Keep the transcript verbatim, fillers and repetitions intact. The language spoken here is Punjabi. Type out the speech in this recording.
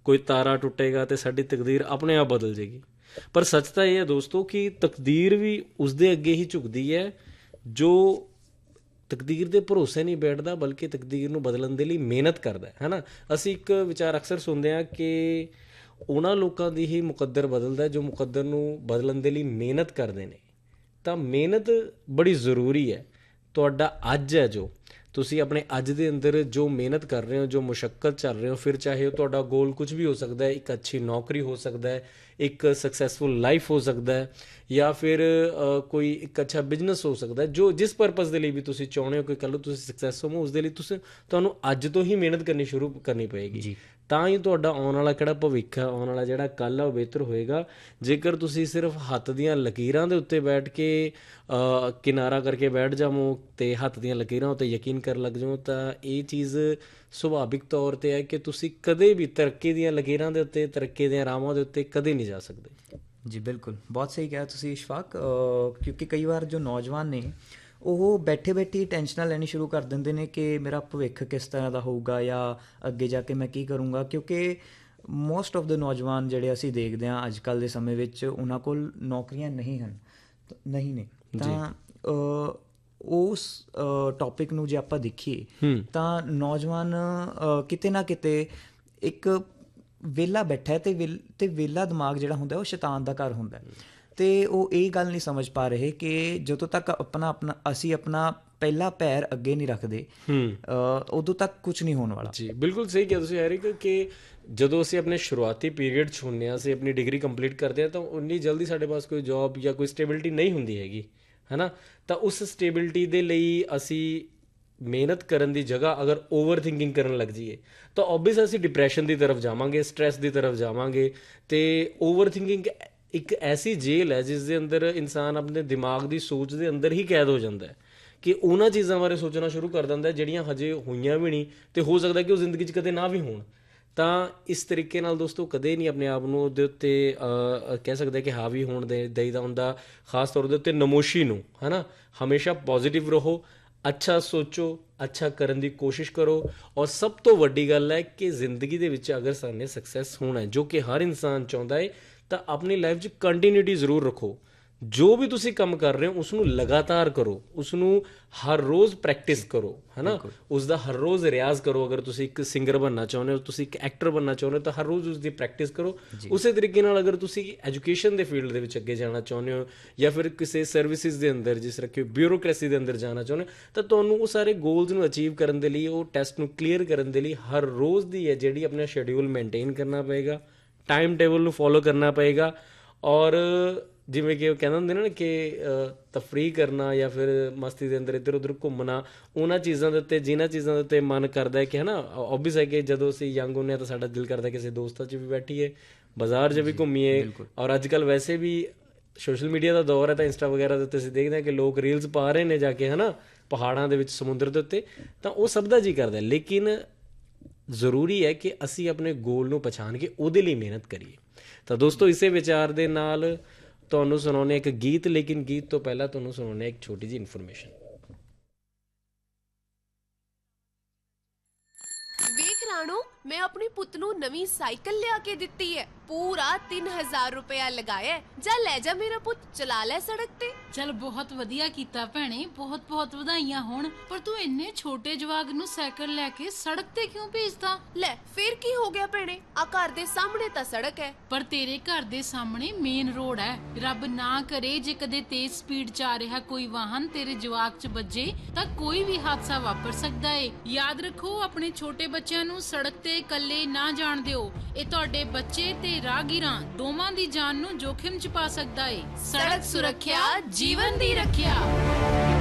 कोई तारा टुटेगा तो साडी तकदीर अपने आप बदल जाएगी। पर सच तो यह है दोस्तों कि तकदीर भी उसके अगे ही झुकती है जो तकदीर के भरोसे नहीं बैठता, बल्कि तकदीर नूं बदलण दे लई मेहनत करदा है ना। असीं एक विचार अक्सर सुनते हैं कि उन्हां लोकां दी ही मुकद्दर बदलदा है जो मुकद्दर नूं बदलण दे लई मेहनत करदे ने। तां मेहनत बड़ी ज़रूरी है। तुहाडा अज है जो तुसीं अपने अज दे अंदर जो मेहनत कर रहे हो, जो मुशक्कत चल रहे हो, फिर चाहे तुहाडा गोल कुछ भी हो सकता है, एक अच्छी नौकरी हो सकता है, एक सक्सैसफुल लाइफ हो सकता है, या फिर uh, कोई एक अच्छा बिजनेस हो सकता है। जो जिस परपज़ के लिए भी तुसीं चाहुंदे हो कि कल तुसीं सक्सैस हो, उसके लिए तुसीं तुहानूं अज तो ही मेहनत करनी शुरू करनी पएगी। ਤਾਂ ਹੀ ਤੁਹਾਡਾ ਆਉਣ ਵਾਲਾ ਕਿਹੜਾ ਭਵਿੱਖ ਹੈ, ਆਉਣ ਵਾਲਾ ਜਿਹੜਾ ਕੱਲ੍ਹ ਆ ਉਹ ਬਿਹਤਰ ਹੋਏਗਾ। ਜੇਕਰ ਤੁਸੀਂ ਸਿਰਫ ਹੱਥ ਦੀਆਂ ਲਕੀਰਾਂ ਦੇ ਉੱਤੇ ਬੈਠ ਕੇ ਕਿਨਾਰਾ ਕਰਕੇ ਬੈਠ ਜਾਵੋ ਅਤੇ ਹੱਥ ਦੀਆਂ ਲਕੀਰਾਂ ਉੱਤੇ ਯਕੀਨ ਕਰਨ ਲੱਗ ਜਾਓ, ਤਾਂ ਇਹ ਚੀਜ਼ ਸੁਭਾਵਿਕ ਤੌਰ 'ਤੇ ਹੈ ਕਿ ਤੁਸੀਂ ਕਦੇ ਵੀ ਤਰੱਕੀ ਦੀਆਂ ਲਕੀਰਾਂ ਦੇ ਉੱਤੇ, ਤਰੱਕੀ ਦੀਆਂ ਰਾਹਾਂ ਦੇ ਉੱਤੇ ਕਦੇ ਨਹੀਂ ਜਾ ਸਕਦੇ। ਜੀ ਬਿਲਕੁਲ, ਬਹੁਤ ਸਹੀ ਕਿਹਾ ਤੁਸੀਂ ਇਸ਼ਫਾਕ। ਕਿਉਂਕਿ ਕਈ ਵਾਰ ਜੋ ਨੌਜਵਾਨ ਨੇ ਉਹ ਬੈਠੇ ਬੈਠੇ ਟੈਨਸ਼ਨਾਂ ਲੈਣੀ ਸ਼ੁਰੂ ਕਰ ਦਿੰਦੇ ਨੇ ਕਿ ਮੇਰਾ ਭਵਿੱਖ ਕਿਸ ਤਰ੍ਹਾਂ ਦਾ ਹੋਊਗਾ ਜਾਂ ਅੱਗੇ ਜਾ ਕੇ ਮੈਂ ਕੀ ਕਰੂੰਗਾ। ਕਿਉਂਕਿ ਮੋਸਟ ਆਫ ਦ ਨੌਜਵਾਨ ਜਿਹੜੇ ਅਸੀਂ ਦੇਖਦੇ ਹਾਂ ਅੱਜ ਕੱਲ੍ਹ ਦੇ ਸਮੇਂ ਵਿੱਚ ਉਹਨਾਂ ਕੋਲ ਨੌਕਰੀਆਂ ਨਹੀਂ ਹਨ, ਨਹੀਂ ਨੇ। ਤਾਂ ਉਸ ਟੌਪਿਕ ਨੂੰ ਜੇ ਆਪਾਂ ਦੇਖੀਏ ਤਾਂ ਨੌਜਵਾਨ ਕਿਤੇ ਨਾ ਕਿਤੇ ਇੱਕ ਵਿਹਲਾ ਬੈਠਾ ਹੈ, ਅਤੇ ਵਿਲ ਅਤੇ ਵਿਹਲਾ ਦਿਮਾਗ ਜਿਹੜਾ ਹੁੰਦਾ ਉਹ ਸ਼ੈਤਾਨ ਦਾ ਘਰ ਹੁੰਦਾ। ਅਤੇ ਉਹ ਇਹ ਗੱਲ ਨਹੀਂ ਸਮਝ ਪਾ ਰਹੇ ਕਿ ਜਦੋਂ ਤੱਕ ਆਪਣਾ ਆਪਣਾ ਅਸੀਂ ਆਪਣਾ ਪਹਿਲਾ ਪੈਰ ਅੱਗੇ ਨਹੀਂ ਰੱਖਦੇ ਉਦੋਂ ਤੱਕ ਕੁਛ ਨਹੀਂ ਹੋਣ ਵਾਲਾ। ਜੀ ਬਿਲਕੁਲ ਸਹੀ ਕਿਹਾ ਤੁਸੀਂ ਹੈਰਿਕ ਕਿ ਜਦੋਂ ਅਸੀਂ ਆਪਣੇ ਸ਼ੁਰੂਆਤੀ ਪੀਰੀਅਡ 'ਚ ਹੁੰਦੇ ਹਾਂ, ਅਸੀਂ ਆਪਣੀ ਡਿਗਰੀ ਕੰਪਲੀਟ ਕਰਦੇ ਹਾਂ, ਤਾਂ ਉਨੀ ਜਲਦੀ ਸਾਡੇ ਪਾਸ ਕੋਈ ਜੋਬ ਜਾਂ ਕੋਈ ਸਟੇਬਿਲਿਟੀ ਨਹੀਂ ਹੁੰਦੀ ਹੈਗੀ, ਹੈ ਨਾ। ਤਾਂ ਉਸ ਸਟੇਬਿਲਿਟੀ ਦੇ ਲਈ ਅਸੀਂ ਮਿਹਨਤ ਕਰਨ ਦੀ ਜਗ੍ਹਾ ਅਗਰ ਓਵਰ ਥਿੰਕਿੰਗ ਕਰਨ ਲੱਗ ਜਾਈਏ ਤਾਂ ਓਬਵੀਅਸ ਅਸੀਂ ਡਿਪਰੈਸ਼ਨ ਦੀ ਤਰਫ ਜਾਵਾਂਗੇ, ਸਟਰੈਸ ਦੀ ਤਰਫ ਜਾਵਾਂਗੇ। ਅਤੇ ਓਵਰ ਥਿੰਕਿੰਗ ਇੱਕ ਐਸੀ ਜੇਲ੍ਹ ਹੈ ਜਿਸ ਦੇ ਅੰਦਰ ਇਨਸਾਨ ਆਪਣੇ ਦਿਮਾਗ ਦੀ ਸੋਚ ਦੇ ਅੰਦਰ ਹੀ ਕੈਦ ਹੋ ਜਾਂਦਾ ਹੈ ਕਿ ਉਹਨਾਂ ਚੀਜ਼ਾਂ ਬਾਰੇ ਸੋਚਣਾ ਸ਼ੁਰੂ ਕਰ ਦਿੰਦਾ ਜਿਹੜੀਆਂ ਹਜੇ ਹੋਈਆਂ ਵੀ ਨਹੀਂ, ਅਤੇ ਹੋ ਸਕਦਾ ਕਿ ਉਹ ਜ਼ਿੰਦਗੀ 'ਚ ਕਦੇ ਨਾ ਵੀ ਹੋਣ। ਤਾਂ ਇਸ ਤਰੀਕੇ ਨਾਲ ਦੋਸਤੋ ਕਦੇ ਨਹੀਂ ਆਪਣੇ ਆਪ ਨੂੰ ਉਹਦੇ ਉੱਤੇ ਕਹਿ ਸਕਦੇ ਕਿ ਹਾਵੀ ਹੋਣ ਦੇ ਦਈਦਾ ਹੁੰਦਾ। ਖਾਸ ਤੌਰ ਦੇ ਉੱਤੇ ਨਮੋਸ਼ੀ ਨੂੰ, ਹੈ ਨਾ। ਹਮੇਸ਼ਾ ਪੋਜ਼ੀਟਿਵ ਰਹੋ, ਅੱਛਾ ਸੋਚੋ, ਅੱਛਾ ਕਰਨ ਦੀ ਕੋਸ਼ਿਸ਼ ਕਰੋ। ਔਰ ਸਭ ਤੋਂ ਵੱਡੀ ਗੱਲ ਹੈ ਕਿ ਜ਼ਿੰਦਗੀ ਦੇ ਵਿੱਚ ਅਗਰ ਸਾਨੇ ਸਕਸੈਸ ਹੋਣਾ ਹੈ, ਜੋ ਕਿ ਹਰ ਇਨਸਾਨ ਚਾਹੁੰਦਾ ਹੈ, ਤਾਂ ਆਪਣੀ ਲਾਈਫ 'ਚ ਕੰਟੀਨਿਊਟੀ ਜ਼ਰੂਰ ਰੱਖੋ। ਜੋ ਵੀ ਤੁਸੀਂ ਕੰਮ ਕਰ ਰਹੇ ਹੋ ਉਸਨੂੰ ਲਗਾਤਾਰ ਕਰੋ, ਉਸਨੂੰ ਹਰ ਰੋਜ਼ ਪ੍ਰੈਕਟਿਸ ਕਰੋ, ਹੈ ਨਾ। ਉਸਦਾ ਹਰ ਰੋਜ਼ ਰਿਆਜ਼ ਕਰੋ। ਅਗਰ ਤੁਸੀਂ ਇੱਕ ਸਿੰਗਰ ਬਣਨਾ ਚਾਹੁੰਦੇ ਹੋ, ਤੁਸੀਂ ਇੱਕ ਐਕਟਰ ਬਣਨਾ ਚਾਹੁੰਦੇ ਹੋ, ਤਾਂ ਹਰ ਰੋਜ਼ ਉਸਦੀ ਪ੍ਰੈਕਟਿਸ ਕਰੋ। ਉਸੇ ਤਰੀਕੇ ਨਾਲ ਅਗਰ ਤੁਸੀਂ ਐਜੂਕੇਸ਼ਨ ਦੇ ਫੀਲਡ ਦੇ ਵਿੱਚ ਅੱਗੇ ਜਾਣਾ ਚਾਹੁੰਦੇ ਹੋ ਜਾਂ ਫਿਰ ਕਿਸੇ ਸਰਵਿਸਿਜ਼ ਦੇ ਅੰਦਰ, ਜਿਸ ਤਰ੍ਹਾਂ ਕਿ ਬਿਊਰੋਕ੍ਰੇਸੀ ਦੇ ਅੰਦਰ ਜਾਣਾ ਚਾਹੁੰਦੇ ਹੋ, ਤਾਂ ਤੁਹਾਨੂੰ ਉਹ ਸਾਰੇ ਗੋਲਸ ਨੂੰ ਅਚੀਵ ਕਰਨ ਦੇ ਲਈ, ਉਹ ਟੈਸਟ ਨੂੰ ਕਲੀਅਰ ਕਰਨ ਦੇ ਲਈ ਹਰ ਰੋਜ਼ ਦੀ ਹੈ ਜਿਹੜੀ ਆਪਣਾ ਸ਼ੈਡਿਊਲ ਮੇਨਟੇਨ ਕਰਨਾ ਪਏਗਾ, ਟਾਈਮ ਟੇਬਲ ਨੂੰ ਫੋਲੋ ਕਰਨਾ ਪਏਗਾ। ਔਰ ਜਿਵੇਂ ਕਿ ਉਹ ਕਹਿੰਦੇ ਹੁੰਦੇ ਨੇ ਨਾ ਕਿ ਤਫਰੀਹ ਕਰਨਾ ਜਾਂ ਫਿਰ ਮਸਤੀ ਦੇ ਅੰਦਰ ਇੱਧਰ ਉੱਧਰ ਘੁੰਮਣਾ, ਉਹਨਾਂ ਚੀਜ਼ਾਂ ਦੇ ਉੱਤੇ, ਜਿਨ੍ਹਾਂ ਚੀਜ਼ਾਂ ਦੇ ਉੱਤੇ ਮਨ ਕਰਦਾ ਹੈ ਕਿ ਹੈ ਨਾ, ਓਬਵੀਅਸ ਹੈ ਕਿ ਜਦੋਂ ਅਸੀਂ ਯੰਗ ਹੁੰਦੇ ਹਾਂ ਤਾਂ ਸਾਡਾ ਦਿਲ ਕਰਦਾ ਕਿਸੇ ਦੋਸਤਾਂ 'ਚ ਵੀ ਬੈਠੀਏ, ਬਾਜ਼ਾਰ 'ਚ ਵੀ ਘੁੰਮੀਏ। ਔਰ ਅੱਜ ਕੱਲ੍ਹ ਵੈਸੇ ਵੀ ਸੋਸ਼ਲ ਮੀਡੀਆ ਦਾ ਦੌਰ ਹੈ, ਤਾਂ ਇੰਸਟਾ ਵਗੈਰਾ ਦੇ ਉੱਤੇ ਅਸੀਂ ਦੇਖਦੇ ਹਾਂ ਕਿ ਲੋਕ ਰੀਲਸ ਪਾ ਰਹੇ ਨੇ ਜਾ ਕੇ, ਹੈ ਨਾ, ਪਹਾੜਾਂ ਦੇ ਵਿੱਚ, ਸਮੁੰਦਰ ਦੇ ਉੱਤੇ। ਤਾਂ ਉਹ ਸਭ ਦਾ ਜੀ ਕਰਦਾ, ਲੇਕਿਨ ਜ਼ਰੂਰੀ ਹੈ ਕਿ ਅਸੀਂ ਆਪਣੇ ਗੋਲ ਨੂੰ ਪਛਾਣ ਕੇ ਉਹਦੇ ਲਈ ਮਿਹਨਤ ਕਰੀਏ। ਤਾਂ ਦੋਸਤੋ ਇਸੇ ਵਿਚਾਰ ਦੇ ਨਾਲ ਤੁਹਾਨੂੰ ਸੁਣਾਉਂਦੇ ਇੱਕ ਗੀਤ, ਲੇਕਿਨ ਗੀਤ ਤੋਂ ਪਹਿਲਾਂ ਤੁਹਾਨੂੰ ਸੁਣਾਉਂਦੇ ਇੱਕ ਛੋਟੀ ਜਿਹੀ ਇਨਫੋਰਮੇਸ਼ਨ। ਵੇਖ ਰਾਣੋ, ਮੈਂ ਆਪਣੇ ਪੁੱਤ ਨੂੰ ਨਵੀਂ ਸਾਈਕਲ ਲਿਆ ਕੇ ਦਿੱਤੀ ਹੈ। ਪੂਰਾ ਤਿੰਨ ਹਜ਼ਾਰ ਰੁਪਇਆ ਲਗਾਇਆ। ਜਾ ਲੈ ਜਾ ਮੇਰਾ ਪੁੱਤ, ਚਲਾ ਲੈ ਸੜਕ ਤੇ। ਚੱਲ ਬਹੁਤ ਵਧੀਆ ਕੀਤਾ ਭੈਣੇ, ਬਹੁਤ ਬਹੁਤ ਵਧਾਈਆਂ ਹੋਣ। ਪਰ ਤੂੰ ਇੰਨੇ ਛੋਟੇ ਜਵਾਕ ਨੂੰ ਸਾਈਕਲ ਲੈ ਕੇ ਸੜਕ ਤੇ ਕਿਉਂ ਭੇਜਦਾ? ਲੈ ਫਿਰ ਕੀ ਹੋ ਗਿਆ ਭੈਣੇ, ਆ ਘਰ ਦੇ ਸਾਹਮਣੇ ਤਾਂ ਸੜਕ ਹੈ। ਪਰ ਤੇਰੇ ਘਰ ਦੇ ਸਾਹਮਣੇ ਮੇਨ ਰੋਡ ਹੈ। ਰੱਬ ਨਾ ਕਰੇ ਜੇ ਕਦੇ ਤੇਜ਼ ਸਪੀਡ 'ਚ ਆ ਰਿਹਾ ਕੋਈ ਵਾਹਨ ਤੇਰੇ ਜਵਾਕ 'ਚ ਵੱਜੇ ਤਾਂ ਕੋਈ ਵੀ ਹਾਦਸਾ ਵਾਪਰ ਸਕਦਾ ਏ। ਯਾਦ ਰੱਖੋ, ਆਪਣੇ ਛੋਟੇ ਬੱਚਿਆਂ ਨੂੰ ਸੜਕ ਤੇ ਇਕੱਲੇ ਨਾ ਜਾਣ ਦਿਓ। ਇਹ ਤੁਹਾਡੇ ਬੱਚੇ ਤੇ ਰਾਹਗੀਰਾਂ ਦੋਵਾਂ ਦੀ ਜਾਨ ਨੂੰ ਜੋਖਿਮ 'ਚ ਪਾ ਸਕਦਾ ਏ। ਸੜਕ ਸੁਰੱਖਿਆ, ਜੀਵਨ ਦੀ ਰੱਖਿਆ।